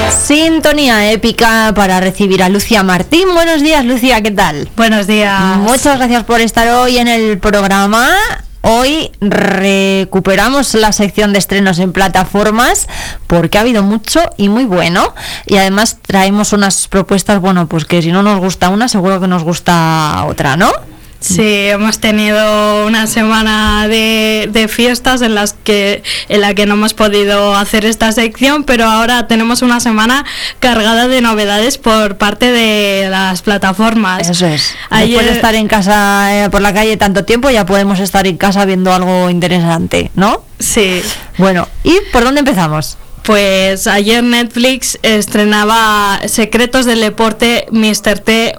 Sintonía épica para recibir a Lucía Martín. Buenos días, Lucía, ¿qué tal? Buenos días. Muchas gracias por estar hoy en el programa. Hoy recuperamos la sección de estrenos en plataformas porque ha habido mucho y muy bueno, y además traemos unas propuestas, bueno, pues que si no nos gusta una, seguro que nos gusta otra, ¿no? Sí, hemos tenido una semana de fiestas en la que no hemos podido hacer esta sección, pero ahora tenemos una semana cargada de novedades por parte de las plataformas. Eso es. Después de estar en casa por la calle tanto tiempo, ya podemos estar en casa viendo algo interesante, ¿no? Sí. Bueno, ¿y por dónde empezamos? Pues ayer Netflix estrenaba Secretos del Deporte Mr. T,